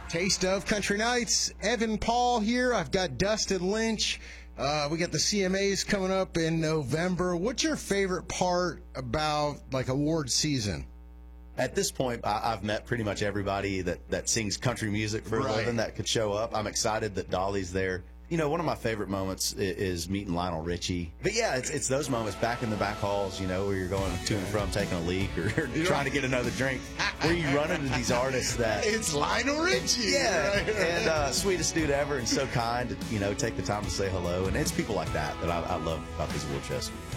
Taste of Country Nights. Evan Paul here. I've got Dustin Lynch. We got the CMAs coming up in November. What's your favorite part about like award season? At this point, I've met pretty much everybody that sings country music for a living that could show up. I'm excited that Dolly's there. You know, one of my favorite moments is meeting Lionel Richie. But yeah, it's those moments back in the back halls, you know, where you're going to and from taking a leak or trying to get another drink, where you run into these artists that... It's Lionel Richie! Yeah, and sweetest dude ever and so kind, you know, take the time to say hello. And it's people like that I love about these award shows.